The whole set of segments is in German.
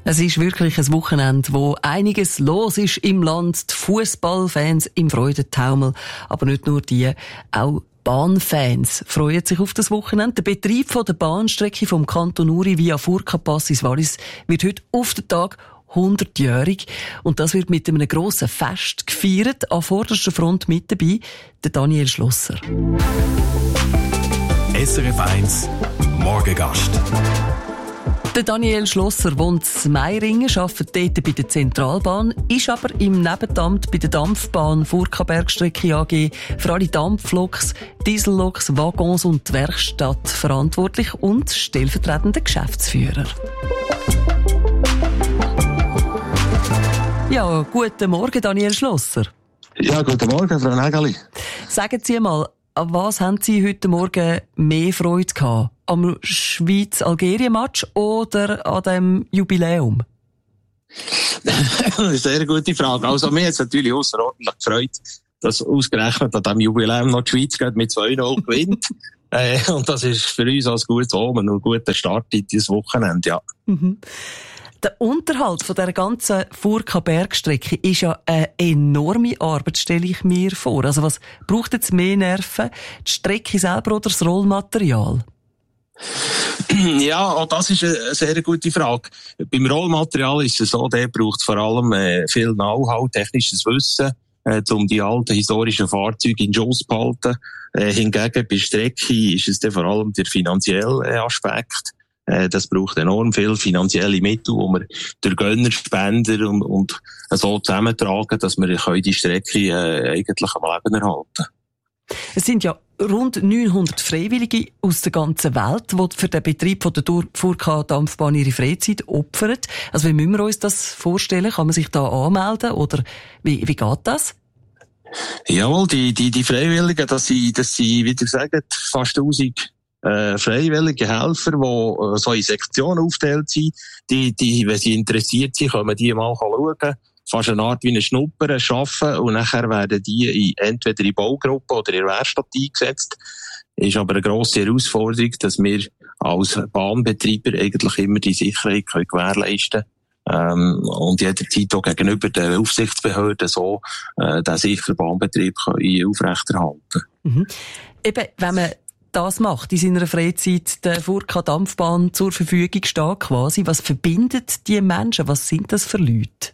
Es ist wirklich ein Wochenende, wo einiges los ist im Land. Die Fußballfans im Freudentaumel, aber nicht nur die, auch Bahnfans freuen sich auf das Wochenende. Der Betrieb von der Bahnstrecke vom Kanton Uri via Furka-Pass ins Wallis wird heute auf den Tag 100-jährig. Und das wird mit einem grossen Fest gefeiert. An vorderster Front mit dabei der Daniel Schlosser. SRF 1 Morgengast. Der Daniel Schlosser wohnt in Meiringen, arbeitet dort bei der Zentralbahn, ist aber im Nebenamt bei der Dampfbahn Furka-Bergstrecke AG für alle Dampfloks, Dieselloks, Waggons und die Werkstatt verantwortlich und stellvertretender Geschäftsführer. Ja, guten Morgen, Daniel Schlosser. Ja, guten Morgen, Frau Nägeli. Sagen Sie mal, an was haben Sie heute Morgen mehr Freude gehabt? Am Schweiz-Algerien-Match oder an dem Jubiläum? Eine sehr gute Frage. Also, mir hat es natürlich außerordentlich gefreut, dass ausgerechnet an diesem Jubiläum noch die Schweiz mit 2-0 gewinnt. Und das ist für uns als gutes Omen und ein guter Start in dieses Wochenende, ja. Mhm. Der Unterhalt von dieser ganzen Furka-Bergstrecke ist ja eine enorme Arbeit, stelle ich mir vor. Also was braucht jetzt mehr Nerven? Die Strecke selber oder das Rollmaterial? Ja, auch das ist eine sehr gute Frage. Beim Rollmaterial ist es so, der braucht vor allem viel Know-how, technisches Wissen, um die alten historischen Fahrzeuge in Schuss zu behalten. Hingegen bei Strecke ist es dann vor allem der finanzielle Aspekt. Das braucht enorm viel finanzielle Mittel, die wir durch Gönner, Spender und so zusammentragen, dass wir die Strecke eigentlich am Leben erhalten. Es sind ja rund 900 Freiwillige aus der ganzen Welt, die für den Betrieb von der Furka-Dampfbahn ihre Freizeit opfern. Also wie müssen wir uns das vorstellen? Kann man sich da anmelden oder wie geht das? Jawohl, die Freiwilligen, das sind, wie gesagt, fast 1000 freiwillige Helfer, die so in Sektionen aufgeteilt sind, die, wenn sie interessiert sind, können die mal schauen, fast eine Art wie eine Schnupper arbeiten und nachher werden die entweder in Baugruppen oder in der Werkstatt eingesetzt. Ist aber eine grosse Herausforderung, dass wir als Bahnbetreiber eigentlich immer die Sicherheit gewährleisten können. Und jederzeit auch gegenüber den Aufsichtsbehörden so den sicheren Bahnbetrieb aufrechterhalten. Mhm. Eben, wenn man das macht, in seiner Freizeit der Furka-Dampfbahn zur Verfügung steht quasi. Was verbindet die Menschen? Was sind das für Leute?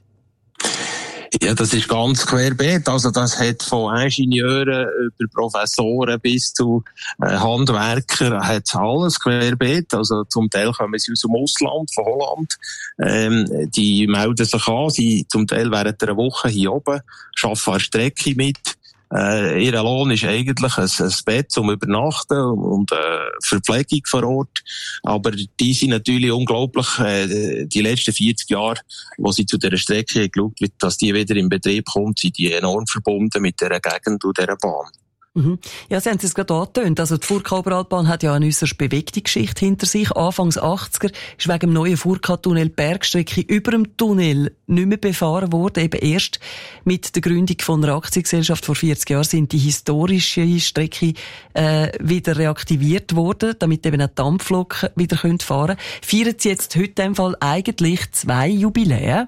Ja, das ist ganz querbeet. Also das hat von Ingenieuren über Professoren bis zu Handwerker, hat alles querbeet. Also zum Teil kommen sie aus dem Ausland, von Holland. Die melden sich an, sie zum Teil während einer Woche hier oben, arbeiten an der Strecke mit. Ihr Lohn ist eigentlich ein Bett zum Übernachten und Verpflegung vor Ort. Aber die sind natürlich unglaublich, die letzten 40 Jahre, wo sie zu dieser Strecke geschaut wird, dass die wieder in Betrieb kommt, sind die enorm verbunden mit dieser Gegend und dieser Bahn. Mhm. Ja, Sie haben es gerade angetönt. Also die Furka-Oberalpbahn hat ja eine äusserst bewegte Geschichte hinter sich. Anfangs 80er ist wegen dem neuen Furka-Tunnel die Bergstrecke über dem Tunnel nicht mehr befahren worden. Eben erst mit der Gründung von einer Aktiengesellschaft vor 40 Jahren sind die historische Strecke wieder reaktiviert worden, damit eben auch Dampfloken wieder fahren können. Feiern Sie jetzt heute im Fall eigentlich 2 Jubiläen?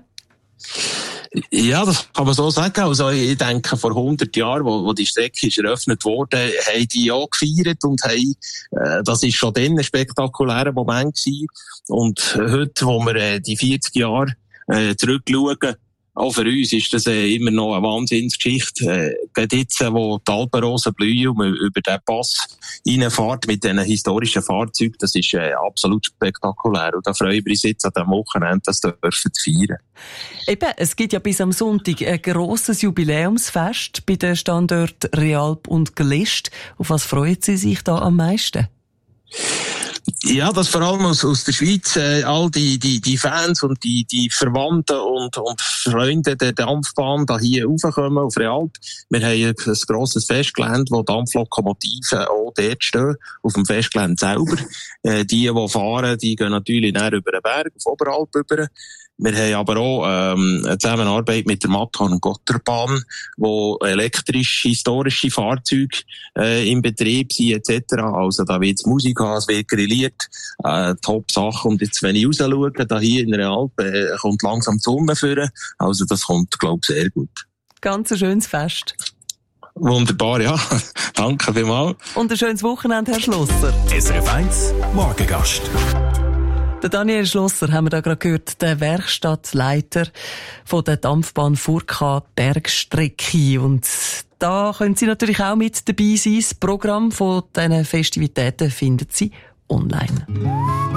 Ja, das kann man so sagen. Also, ich denke, vor 100 Jahren, wo die Strecke ist eröffnet wurde, haben die auch gefeiert und das ist schon dann ein spektakulärer Moment gewesen. Und heute, wo wir die 40 Jahre zurückschauen, auch für uns ist das immer noch eine Wahnsinnsgeschichte. Gerade jetzt, wo die Alpenrosen blühen und man über den Pass reinfährt mit diesen historischen Fahrzeugen, das ist absolut spektakulär. Und da freuen wir uns jetzt an diesem Wochenende, das dürfen zu feiern. Eben, es gibt ja bis am Sonntag ein grosses Jubiläumsfest bei den Standorten Realp und Glist. Auf was freuen Sie sich da am meisten? Ja, das vor allem aus der Schweiz, all die Fans und die Verwandten und Freunde der Dampfbahn da hier raufkommen auf Realp. Wir haben ein grosses Festgelände, wo Dampflokomotiven auch dort stehen, auf dem Festgelände selber. Die fahren, die gehen natürlich näher über den Berg, auf Oberalp rüber. Wir haben aber auch eine Zusammenarbeit mit der Matterhorn-Gotterbahn, wo elektrisch historische Fahrzeuge im Betrieb sind etc. Also da wird Musik haben, es wird grilliert, Top-Sache. Und jetzt, wenn ich raus schaue, da hier in der Alp, kommt langsam die Sonne führen. Also das kommt, glaube ich, sehr gut. Ganz ein schönes Fest. Wunderbar, ja. Danke vielmals. Und ein schönes Wochenende, Herr Schlosser. SRF 1 Morgengast. Der Daniel Schlosser haben wir da gerade gehört, der Werkstattleiter von der Dampfbahn Furka Bergstrecke. Und da können Sie natürlich auch mit dabei sein. Das Programm von diesen Festivitäten finden Sie online.